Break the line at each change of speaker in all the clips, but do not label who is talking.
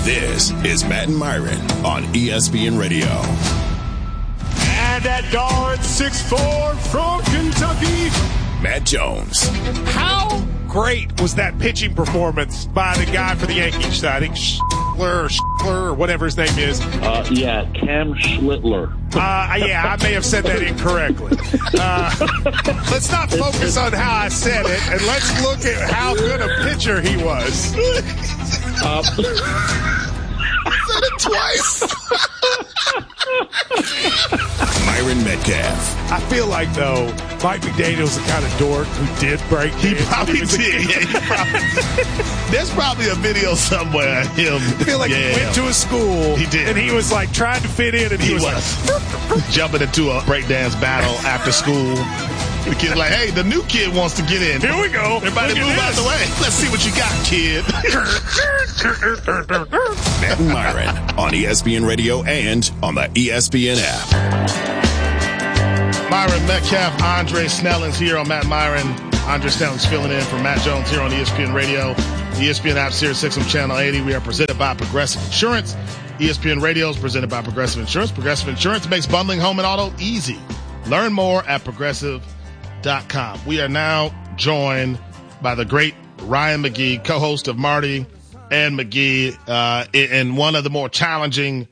This is Matt and Myron on ESPN Radio.
And at guard 6'4" from Kentucky,
Matt Jones.
How great was that pitching performance by the guy for the Yankees? I think Schlittler or whatever his name is.
Cam Schlittler.
I may have said that incorrectly. Let's not focus on how I said it, and let's look at how good a pitcher he was.
I said it twice. Myron Metcalf.
I feel like, though, Mike McDaniel's the kind of dork who did break.
He probably did. There's probably a video somewhere of him.
I feel like he went to a school.
He did.
And he was like trying to fit in, and he was like
jumping into a breakdance battle after school. The kid's like, hey, the new kid wants to get in.
Here we go.
Everybody move out the way. Let's see what you got, kid.
Matt and Myron on ESPN Radio and on the ESPN app.
Myron Metcalf, Andre Snelling's here on Matt Myron. Andre Snelling's filling in for Matt Jones here on ESPN Radio. The ESPN app, Sirius XM Channel 80. We are presented by Progressive Insurance. ESPN Radio is presented by Progressive Insurance. Progressive Insurance makes bundling home and auto easy. Learn more at progressive.com. We are now joined by the great Ryan McGee, co-host of Marty and McGee, in one of the more challenging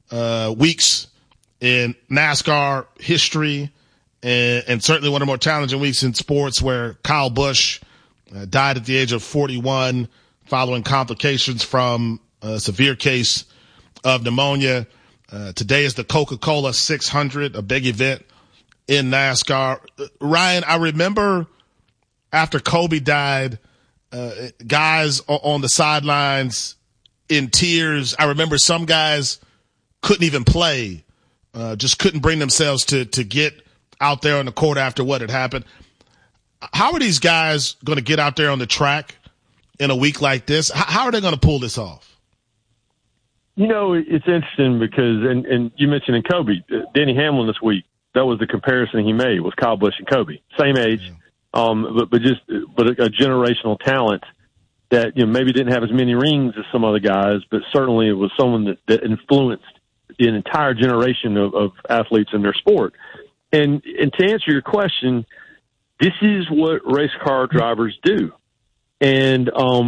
weeks in NASCAR history, and certainly one of the more challenging weeks in sports, where Kyle Busch died at the age of 41 following complications from a severe case of pneumonia. Today is the Coca-Cola 600, a big event in NASCAR. Ryan, I remember after Kobe died, guys on the sidelines in tears. I remember some guys couldn't even play, just couldn't bring themselves to get out there on the court after what had happened. How are these guys going to get out there on the track in a week like this? How are they going to pull this off?
You know, it's interesting because, and you mentioned in Kobe, Denny Hamlin this week, that was the comparison he made, was Kyle Busch and Kobe. Same age, but a generational talent that, you know, maybe didn't have as many rings as some other guys, but certainly it was someone that influenced an entire generation of athletes in their sport. And to answer your question, this is what race car drivers do. And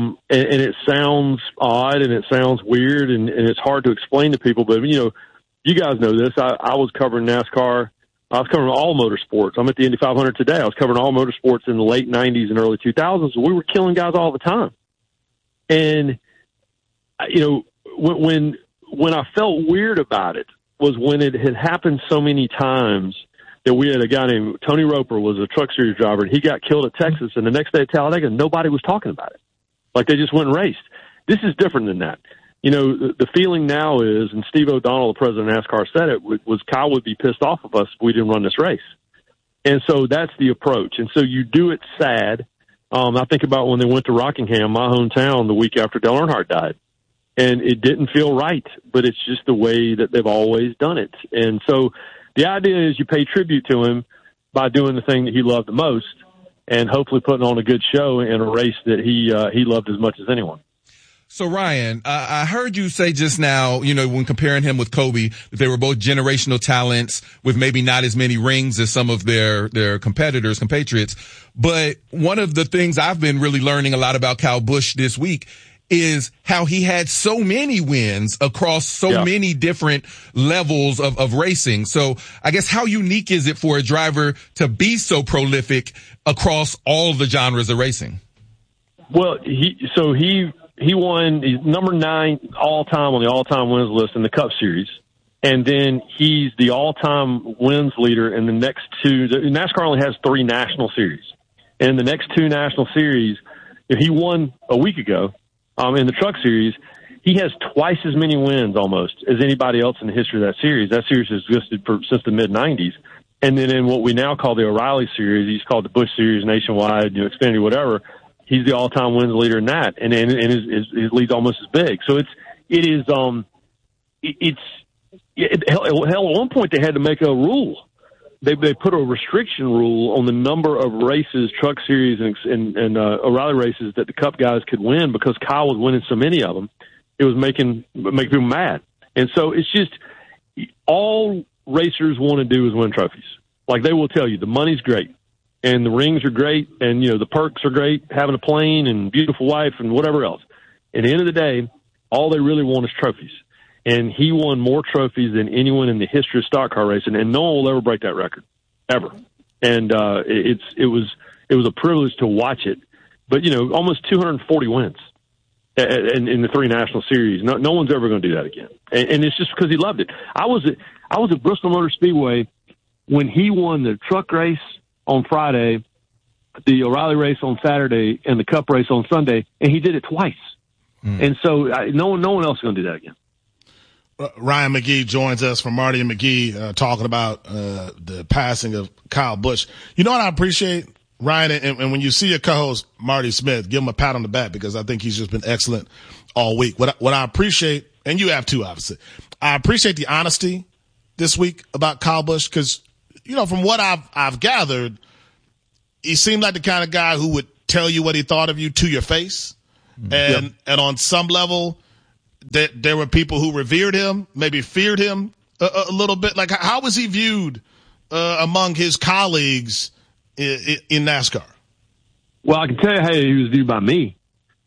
it sounds odd and it sounds weird and it's hard to explain to people, but, you know, you guys know this. I was covering NASCAR. I was covering all motorsports. I'm at the Indy 500 today. I was covering all motorsports in the late 90s and early 2000s. We were killing guys all the time. And, you know, when I felt weird about it was when it had happened so many times that we had a guy named Tony Roper, was a truck series driver, and he got killed at Texas, and the next day at Talladega, nobody was talking about it. Like, they just went and raced. This is different than that. You know, the feeling now is, and Steve O'Donnell, the president of NASCAR, said it, was Kyle would be pissed off of us if we didn't run this race. And so that's the approach. And so you do it sad. I think about when they went to Rockingham, my hometown, the week after Dale Earnhardt died. And it didn't feel right, but it's just the way that they've always done it. And so the idea is you pay tribute to him by doing the thing that he loved the most and hopefully putting on a good show in a race that he loved as much as anyone.
So, Ryan, I heard you say just now, you know, when comparing him with Kobe, that they were both generational talents with maybe not as many rings as some of their competitors, compatriots. But one of the things I've been really learning a lot about Kyle Busch this week is how he had so many wins across so many different levels of racing. So I guess how unique is it for a driver to be so prolific across all the genres of racing?
Well, he won, he's number 9 all-time on the all-time wins list in the Cup Series. And then he's the all-time wins leader in the next two. NASCAR only has 3 national series. And in the next 2 national series, if he won a week ago in the Truck Series, he has twice as many wins almost as anybody else in the history of that series. That series has existed since the mid-'90s. And then in what we now call the O'Reilly Series, he's called the Busch Series nationwide, Xfinity, whatever. He's the all-time wins leader in that, and his lead's almost as big. So hell, at one point they had to make a rule. They put a restriction rule on the number of races, Truck Series and O'Reilly races that the Cup guys could win because Kyle was winning so many of them. it was making people mad. And so it's just all racers want to do is win trophies. Like they will tell you, the money's great and the rings are great and, the perks are great, having a plane and beautiful wife and whatever else. At the end of the day, all they really want is trophies. And he won more trophies than anyone in the history of stock car racing, and no one will ever break that record, ever. And it was a privilege to watch it. But, almost 240 wins in the 3 national series. No one's ever going to do that again. And it's just because he loved it. I was at Bristol Motor Speedway when he won the truck race on Friday, the O'Reilly race on Saturday, and the Cup race on Sunday, and he did it twice. And so no one else is going to do that again.
Ryan McGee joins us from Marty and McGee talking about the passing of Kyle Busch. You know what I appreciate, Ryan, and when you see your co-host Marty Smith, give him a pat on the back because I think he's just been excellent all week. What I appreciate, and you have too, obviously, I appreciate the honesty this week about Kyle Busch because, from what I've gathered, he seemed like the kind of guy who would tell you what he thought of you to your face. And on some level, that there were people who revered him, maybe feared him a little bit. Like, how was he viewed among his colleagues in NASCAR?
Well, I can tell you how he was viewed by me.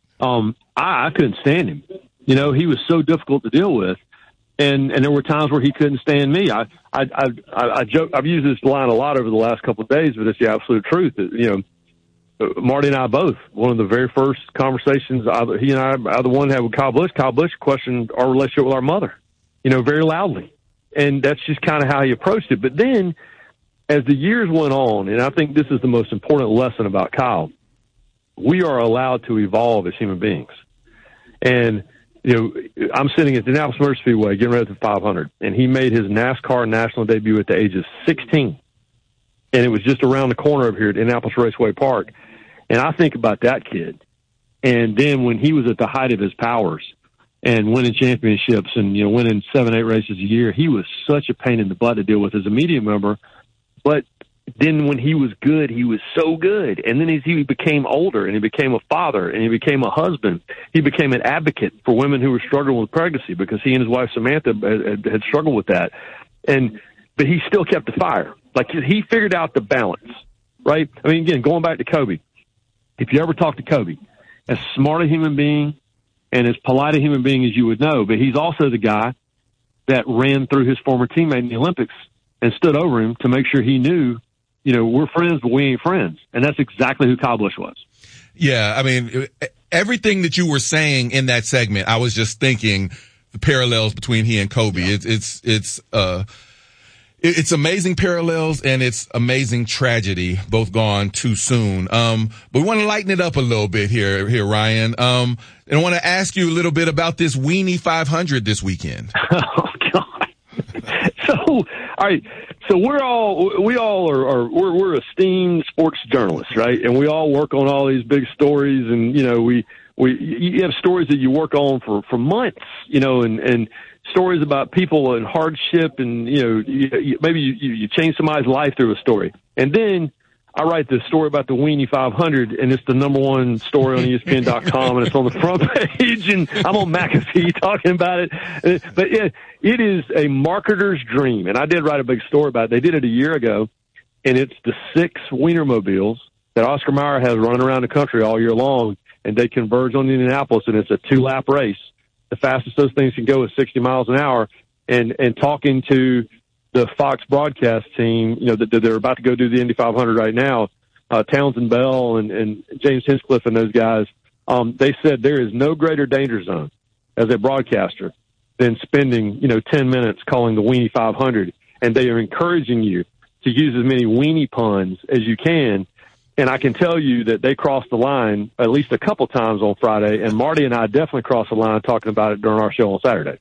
I couldn't stand him. He was so difficult to deal with, and there were times where he couldn't stand me. I joke. I've used this line a lot over the last couple of days, but it's the absolute truth. Marty and I both, one of the very first conversations he and I, the one had with Kyle Busch questioned our relationship with our mother, very loudly. And that's just kind of how he approached it. But then as the years went on, and I think this is the most important lesson about Kyle, we are allowed to evolve as human beings. And, I'm sitting at the Indianapolis Motor Speedway getting ready for the 500, and he made his NASCAR national debut at the age of 16. And it was just around the corner over here at Indianapolis Raceway Park. And I think about that kid. And then when he was at the height of his powers and winning championships and, winning 7-8 races a year, he was such a pain in the butt to deal with as a media member. But then when he was good, he was so good. And then as he became older and he became a father and he became a husband, he became an advocate for women who were struggling with pregnancy because he and his wife Samantha had struggled with that. But he still kept the fire. Like, he figured out the balance, right? I mean, again, going back to Kobe, if you ever talk to Kobe, as smart a human being and as polite a human being as you would know, but he's also the guy that ran through his former teammate in the Olympics and stood over him to make sure he knew, we're friends, but we ain't friends. And that's exactly who Kyle Busch was. Yeah,
I mean, everything that you were saying in that segment, I was just thinking the parallels between he and Kobe. Yeah. It's amazing parallels and it's amazing tragedy, both gone too soon. But we want to lighten it up a little bit here, Ryan. And I want to ask you a little bit about this Weenie 500 this weekend.
Oh God. All right. So we're esteemed sports journalists, right? And we all work on all these big stories and, you have stories that you work on for months, and stories about people and hardship and, maybe you change somebody's life through a story. And then I write this story about the Weenie 500 and it's the number one story on ESPN.com and it's on the front page and I'm on McAfee talking about it. But it is a marketer's dream. And I did write a big story about it. They did it a year ago and it's the 6 Wienermobiles that Oscar Mayer has running around the country all year long and they converge on Indianapolis and it's a 2-lap race. The fastest those things can go is 60 miles an hour. And talking to the Fox broadcast team, that they're about to go do the Indy 500 right now, Townsend Bell and James Hinchcliffe and those guys, they said there is no greater danger zone as a broadcaster than spending, 10 minutes calling the Weenie 500. And they are encouraging you to use as many weenie puns as you can. And I can tell you that they crossed the line at least a couple times on Friday, and Marty and I definitely crossed the line talking about it during our show on Saturday.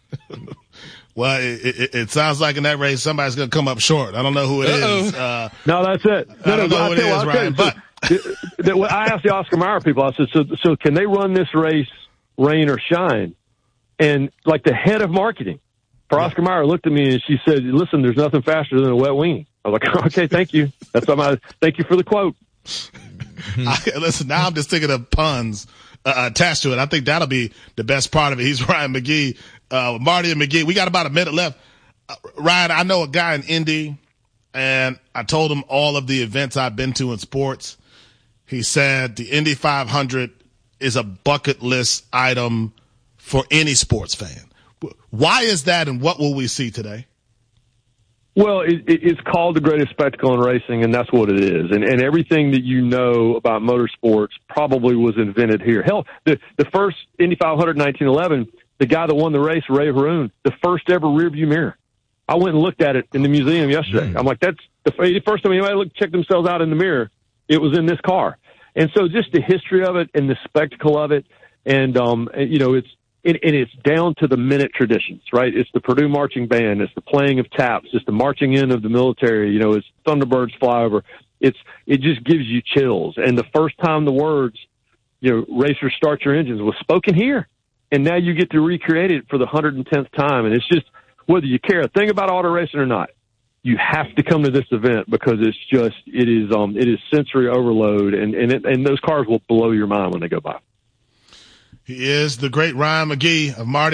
Well, it sounds like in that race somebody's going to come up short. I don't know who it is.
No, that's it.
I don't know who it is, Ryan. But
I asked the Oscar Mayer people, I said, so can they run this race rain or shine? And like the head of marketing for Oscar Mayer looked at me and she said, listen, there's nothing faster than a wet weenie. I was like, okay, thank you. Thank you for the quote.
Listen, now I'm just thinking of puns attached to it. I think that'll be the best part of it. He's Ryan McGee, Marty and McGee. We got about a minute left. Ryan, I know a guy in Indy, and I told him all of the events I've been to in sports. He said the Indy 500 is a bucket list item for any sports fan. Why is that, and what will we see today?
Well, it's called the greatest spectacle in racing, and that's what it is. And everything that you know about motorsports probably was invented here. Hell, the first Indy 500 in 1911, the guy that won the race, Ray Haroon, the first ever rearview mirror. I went and looked at it in the museum yesterday. I'm like, that's the first time anybody checked themselves out in the mirror. It was in this car. And so just the history of it and the spectacle of it, and it's down to the minute traditions, right? It's the Purdue Marching Band. It's the playing of taps. It's the marching in of the military. It's Thunderbirds fly over. It just gives you chills. And the first time the words, racers start your engines was spoken here. And now you get to recreate it for the 110th time. And it's just, whether you care a thing about auto racing or not, you have to come to this event because it is sensory overload. And those cars will blow your mind when they go by.
He is the great Ryan McGee of Marty